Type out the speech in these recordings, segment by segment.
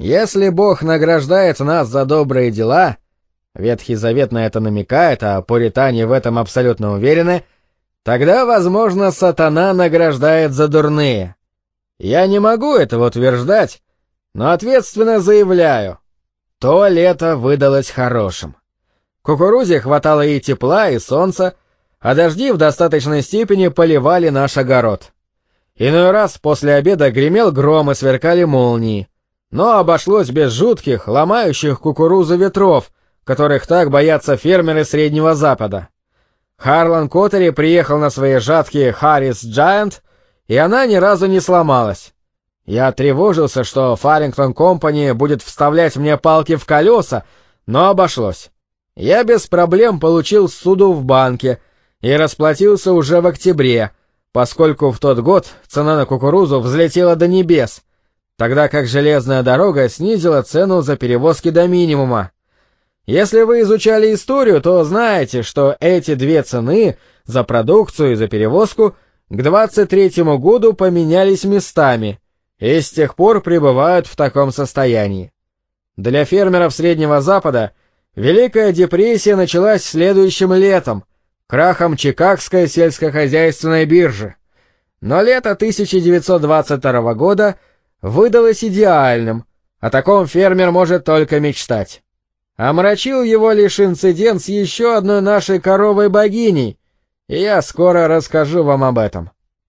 Если Бог награждает нас за добрые дела, Ветхий Завет на это намекает, а пуритане в этом абсолютно уверены, тогда, возможно, сатана награждает за дурные. Я не могу этого утверждать, но ответственно заявляю, то лето выдалось хорошим. Кукурузе хватало и тепла, и солнца, а дожди в достаточной степени поливали наш огород. Иной раз после обеда гремел гром и сверкали молнии, но обошлось без жутких, ломающих кукурузу ветров, которых так боятся фермеры Среднего Запада. Харлан Коттери приехал на своей жатке Харрис Джайант, и она ни разу не сломалась. Я тревожился, что Фарингтон Компани будет вставлять мне палки в колеса, но обошлось. Я без проблем получил ссуду в банке и расплатился уже в октябре, поскольку в тот год цена на кукурузу взлетела до небес, тогда как железная дорога снизила цену за перевозки до минимума. Если вы изучали историю, то знаете, что эти две цены за продукцию и за перевозку к 23-му году поменялись местами и с тех пор пребывают в таком состоянии. Для фермеров Среднего Запада Великая депрессия началась следующим летом, крахом Чикагской сельскохозяйственной биржи. Но лето 1922 года выдалось идеальным, о таком фермер может только мечтать. Омрачил его лишь инцидент с еще одной нашей коровой-богиней, и я скоро расскажу вам об этом.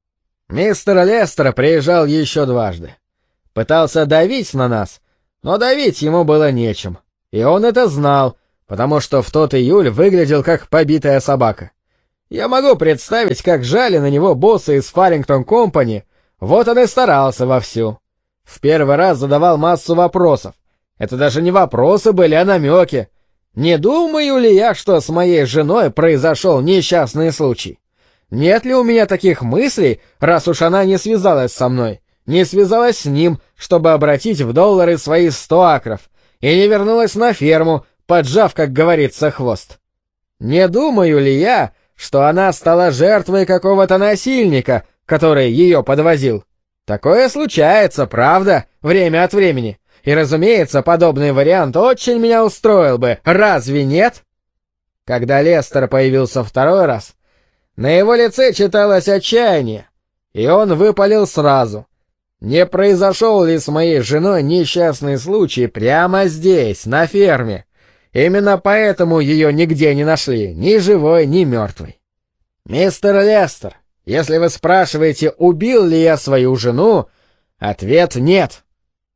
Мистер Лестер приезжал еще дважды. Пытался давить на нас, но давить ему было нечем, и он это знал, потому что в тот июль выглядел как побитая собака. Я могу представить, как жали на него боссы из Фарингтон Компани, вот он и старался вовсю. В первый раз задавал массу вопросов. Это даже не вопросы были, а намеки. Не думаю ли я, что с моей женой произошел несчастный случай? Нет ли у меня таких мыслей, раз уж она не связалась со мной, не связалась с ним, чтобы обратить в доллары свои 100 акров, и не вернулась на ферму, поджав, как говорится, хвост? Не думаю ли я, что она стала жертвой какого-то насильника, который ее подвозил? Такое случается, правда, время от времени. И, разумеется, подобный вариант очень меня устроил бы, разве нет? Когда Лестер появился второй раз, на его лице читалось отчаяние, и он выпалил сразу. Не произошел ли с моей женой несчастный случай прямо здесь, на ферме? Именно поэтому ее нигде не нашли, ни живой, ни мертвой. Мистер Лестер, если вы спрашиваете, убил ли я свою жену, ответ нет.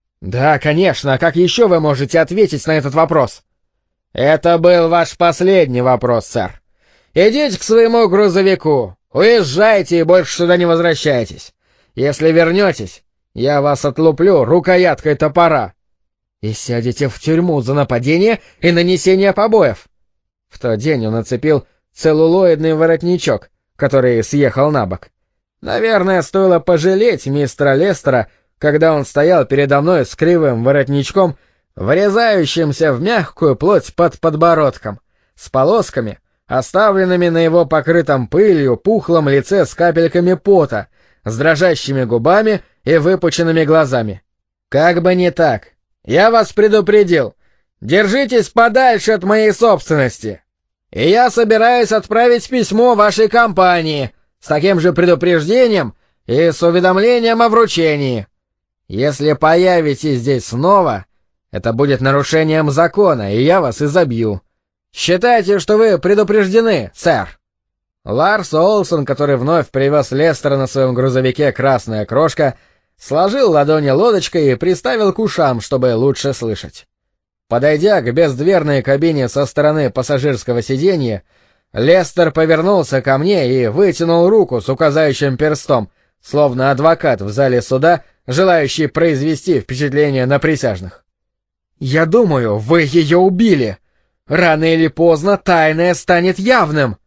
Да, конечно, а как еще вы можете ответить на этот вопрос? Это был ваш последний вопрос, сэр. Идите к своему грузовику, уезжайте и больше сюда не возвращайтесь. Если вернетесь, я вас отлуплю рукояткой топора. И сядете в тюрьму за нападение и нанесение побоев. В тот день он нацепил целлулоидный воротничок, который съехал на бок. Наверное, стоило пожалеть мистера Лестера, когда он стоял передо мной с кривым воротничком, врезающимся в мягкую плоть под подбородком, с полосками, оставленными на его покрытом пылью пухлом лице с капельками пота, с дрожащими губами и выпученными глазами. Как бы не так. Я вас предупредил. Держитесь подальше от моей собственности. И я собираюсь отправить письмо вашей компании с таким же предупреждением и с уведомлением о вручении. Если появитесь здесь снова, это будет нарушением закона, и я вас изобью. Считайте, что вы предупреждены, сэр. Ларс Олсон, который вновь привез Лестера на своем грузовике «Красная крошка», сложил ладони лодочкой и приставил к ушам, чтобы лучше слышать. Подойдя к бездверной кабине со стороны пассажирского сиденья, Лестер повернулся ко мне и вытянул руку с указающим перстом, словно адвокат в зале суда, желающий произвести впечатление на присяжных. «Я думаю, вы ее убили. Рано или поздно тайное станет явным».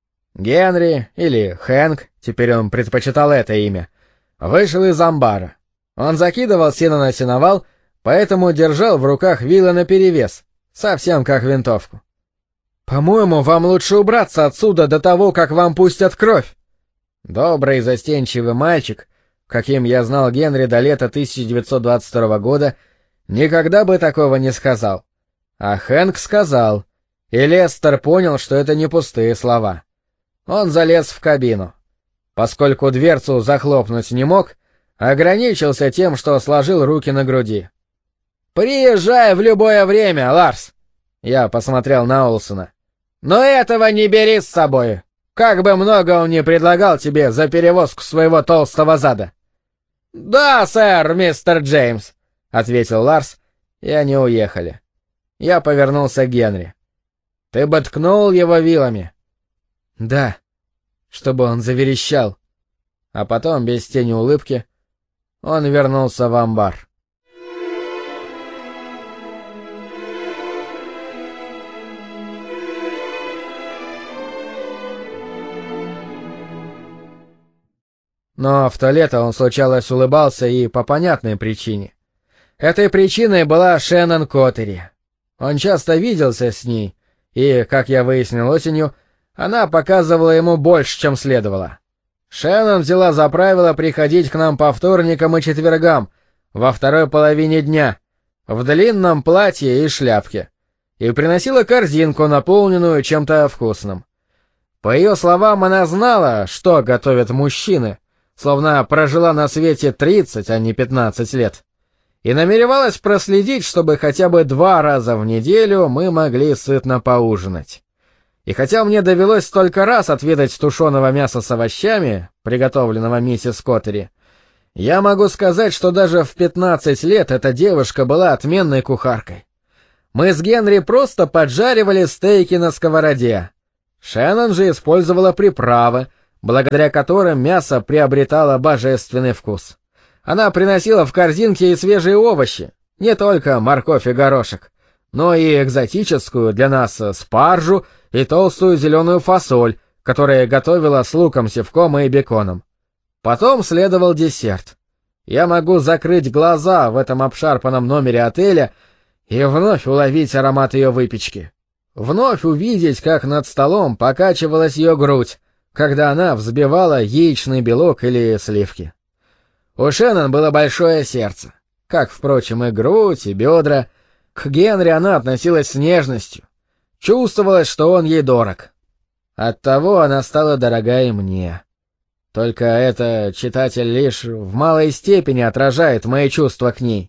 Генри, или Хэнк, теперь он предпочитал это имя, вышел из амбара. Он закидывал сено на сеновал, поэтому держал в руках вилы наперевес, совсем как винтовку. «По-моему, вам лучше убраться отсюда до того, как вам пустят кровь». Добрый застенчивый мальчик, каким я знал Генри до лета 1922 года, никогда бы такого не сказал. А Хэнк сказал, и Лестер понял, что это не пустые слова. Он залез в кабину. Поскольку дверцу захлопнуть не мог, ограничился тем, что сложил руки на груди. «Приезжай в любое время, Ларс!» Я посмотрел на Олсона. «Но этого не бери с собой, как бы много он ни предлагал тебе за перевозку своего толстого зада». «Да, сэр, мистер Джеймс», — ответил Ларс, и они уехали. Я повернулся к Генри. «Ты бы ткнул его вилами?» «Да, чтобы он заверещал». А потом, без тени улыбки, он вернулся в амбар. Но в то лето он, случалось, улыбался и по понятной причине. Этой причиной была Шеннон Коттери. Он часто виделся с ней, и, как я выяснил осенью, она показывала ему больше, чем следовало. Шеннон взяла за правило приходить к нам по вторникам и четвергам, во второй половине дня, в длинном платье и шляпке, и приносила корзинку, наполненную чем-то вкусным. По ее словам, она знала, что готовят мужчины, словно прожила на свете 30, а не 15 лет, и намеревалась проследить, чтобы хотя бы 2 раза в неделю мы могли сытно поужинать. И хотя мне довелось столько раз отведать тушеного мяса с овощами, приготовленного миссис Коттери, я могу сказать, что даже в 15 лет эта девушка была отменной кухаркой. Мы с Генри просто поджаривали стейки на сковороде. Шеннон же использовала приправы, благодаря которым мясо приобретало божественный вкус. Она приносила в корзинке и свежие овощи, не только морковь и горошек, но и экзотическую для нас спаржу и толстую зеленую фасоль, которая готовила с луком-севком и беконом. Потом следовал десерт. Я могу закрыть глаза в этом обшарпанном номере отеля и вновь уловить аромат ее выпечки. Вновь увидеть, как над столом покачивалась ее грудь, когда она взбивала яичный белок или сливки. У Шеннон было большое сердце, как, впрочем, и грудь, и бедра. К Генри она относилась с нежностью. Чувствовалось, что он ей дорог. Оттого она стала дорога и мне. Только это, читатель, лишь в малой степени отражает мои чувства к ней.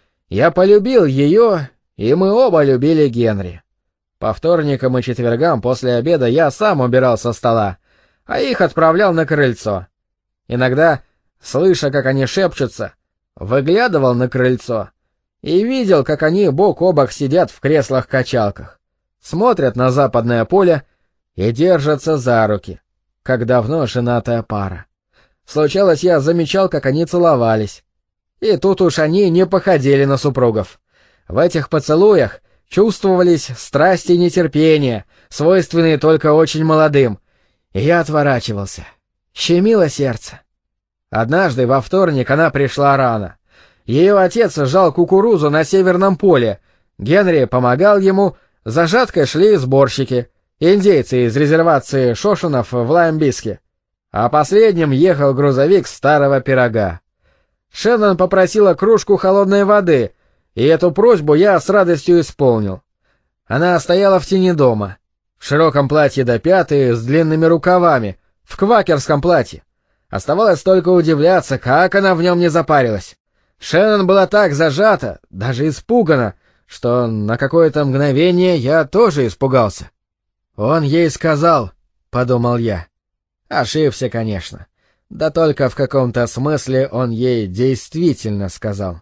Я полюбил ее, и мы оба любили Генри. По вторникам и четвергам после обеда я сам убирал со стола, а их отправлял на крыльцо. Иногда, слыша, как они шепчутся, выглядывал на крыльцо и видел, как они бок о бок сидят в креслах-качалках, смотрят на западное поле и держатся за руки, как давно женатая пара. Случалось, я замечал, как они целовались. И тут уж они не походили на супругов. В этих поцелуях чувствовались страсть и нетерпение, свойственные только очень молодым, и я отворачивался. Щемило сердце. Однажды во вторник она пришла рано. Ее отец жал кукурузу на северном поле. Генри помогал ему, за жаткой шли сборщики, индейцы из резервации Шошенов в Лаймбиске. А последним ехал грузовик старого пирога. Шеннон попросила кружку холодной воды, и эту просьбу я с радостью исполнил. Она стояла в тени дома, в широком платье до пят и с длинными рукавами, в квакерском платье. Оставалось только удивляться, как она в нем не запарилась. Шеннон была так зажата, даже испугана, что на какое-то мгновение я тоже испугался. «Он ей сказал», — подумал я. Ошибся, конечно. Да только в каком-то смысле он ей действительно сказал.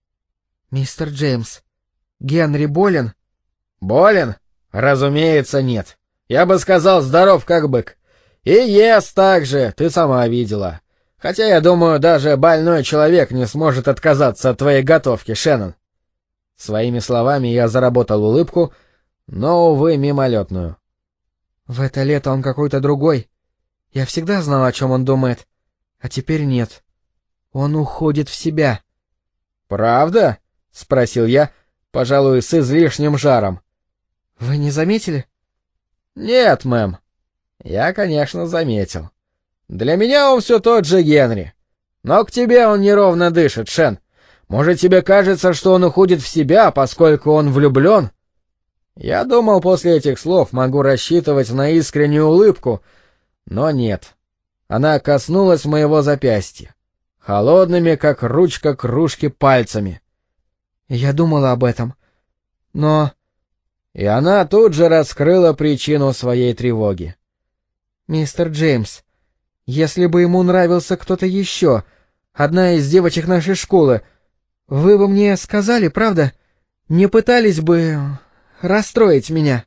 «Мистер Джеймс, Генри болен?» «Болен? Разумеется, нет. Я бы сказал, здоров как бык. И ест так же, ты сама видела. Хотя, я думаю, даже больной человек не сможет отказаться от твоей готовки, Шеннон». Своими словами я заработал улыбку, но, увы, мимолетную. «В это лето он какой-то другой. Я всегда знал, о чем он думает. А теперь нет. Он уходит в себя». «Правда?» — спросил я, пожалуй, с излишним жаром. «Вы не заметили?» «Нет, мэм. Я, конечно, заметил. Для меня он все тот же Генри. Но к тебе он неровно дышит, Шен. Может, тебе кажется, что он уходит в себя, поскольку он влюблен? Я думал, после этих слов могу рассчитывать на искреннюю улыбку, но нет. Она коснулась моего запястья, холодными, как ручка кружки, пальцами. Я думала об этом, но... И она тут же раскрыла причину своей тревоги. «Мистер Джеймс, если бы ему нравился кто-то еще, одна из девочек нашей школы, вы бы мне сказали, правда? Не пытались бы расстроить меня?»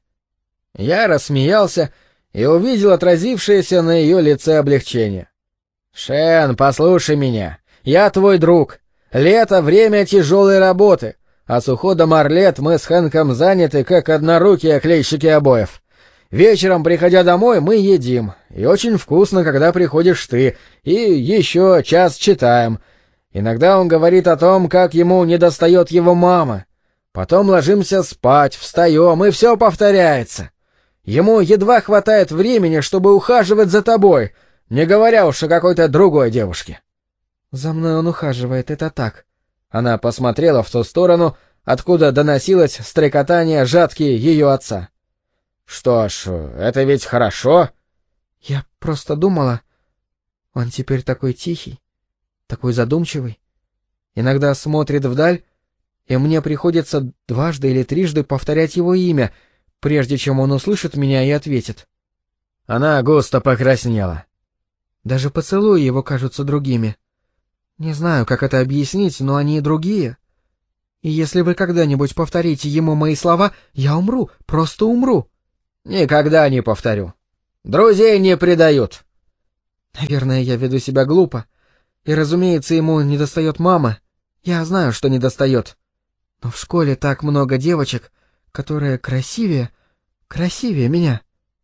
Я рассмеялся и увидел отразившееся на ее лице облегчение. «Шен, послушай меня. Я твой друг. Лето — время тяжелой работы, а с уходом Арлет мы с Хэнком заняты, как однорукие клейщики обоев. Вечером, приходя домой, мы едим, и очень вкусно, когда приходишь ты, и еще час читаем. Иногда он говорит о том, как ему недостает его мамы. Потом ложимся спать, встаем, и все повторяется. Ему едва хватает времени, чтобы ухаживать за тобой, не говоря уж о какой-то другой девушке». «За мной он ухаживает, это так». Она посмотрела в ту сторону, откуда доносилось стрекотание жатки ее отца. «Что ж, это ведь хорошо». «Я просто думала, он теперь такой тихий, такой задумчивый. Иногда смотрит вдаль, и мне приходится дважды или трижды повторять его имя, прежде чем он услышит меня и ответит». Она густо покраснела. «Даже поцелуи его кажутся другими. Не знаю, как это объяснить, но они другие. И если вы когда-нибудь повторите ему мои слова, я умру, просто умру». «Никогда не повторю. Друзей не предают». «Наверное, я веду себя глупо. И, разумеется, ему недостает мамы. Я знаю, что недостает. Но в школе так много девочек, которые красивее меня».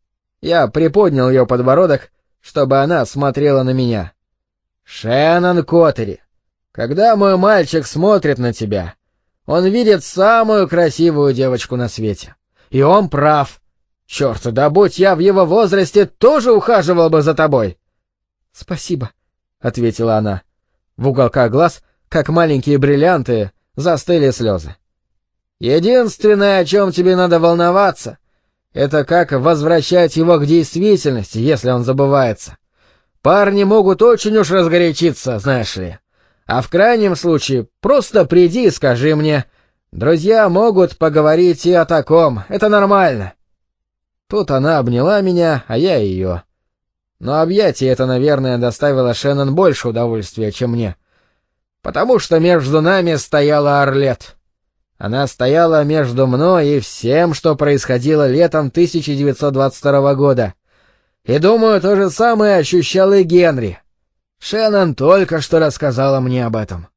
Я приподнял ее подбородок, чтобы она смотрела на меня. «Шеннон Коттери, когда мой мальчик смотрит на тебя, он видит самую красивую девочку на свете. И он прав. Черт, да будь я в его возрасте, тоже ухаживал бы за тобой». «Спасибо», — ответила она. В уголках глаз, как маленькие бриллианты, застыли слезы. «Единственное, о чем тебе надо волноваться, это как возвращать его к действительности, если он забывается. Парни могут очень уж разгорячиться, знаешь ли. А в крайнем случае просто приди и скажи мне. Друзья могут поговорить и о таком, это нормально». Тут она обняла меня, а я ее. Но объятие это, наверное, доставило Шеннон больше удовольствия, чем мне. Потому что между нами стояла Арлет. Она стояла между мной и всем, что происходило летом 1922 года. И, думаю, то же самое ощущал и Генри. Шеннон только что рассказала мне об этом.